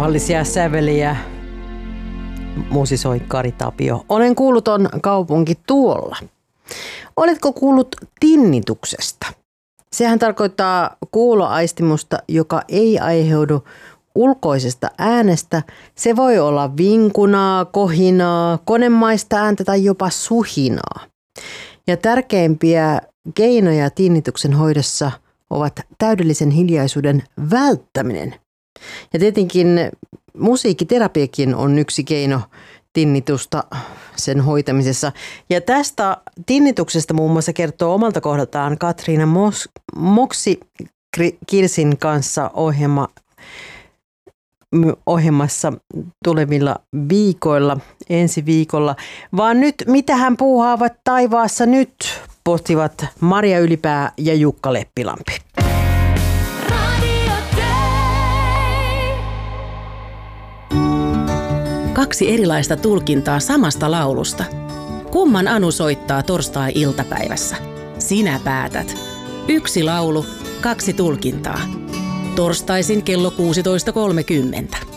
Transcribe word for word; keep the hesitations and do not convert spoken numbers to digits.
rauhallisia säveliä musisoi Kari Tapio. Olen kuuluton kaupunki tuolla. Oletko kuullut tinnituksesta? Sehän tarkoittaa kuuloaistimusta, joka ei aiheudu ulkoisesta äänestä. Se voi olla vinkunaa, kohinaa, konemaista ääntä tai jopa suhinaa. Ja tärkeimpiä keinoja tinnituksen hoidossa ovat täydellisen hiljaisuuden välttäminen. Ja tietenkin musiikkiterapiakin on yksi keino tinnitusta sen hoitamisessa. Ja tästä tinnituksesta muun muassa kertoo omalta kohdaltaan Katriina Mos- Moksi Kirsin kanssa ohjelma, ohjelmassa tulevilla viikoilla, ensi viikolla. Vaan nyt, mitä hän puuhaavat taivaassa nyt, pohtivat Maria Ylipää ja Jukka Leppilampi. Kaksi erilaista tulkintaa samasta laulusta. Kumman Anu soittaa torstai-iltapäivässä? Sinä päätät. Yksi laulu, kaksi tulkintaa. Torstaisin kello kuusitoista kolmekymmentä.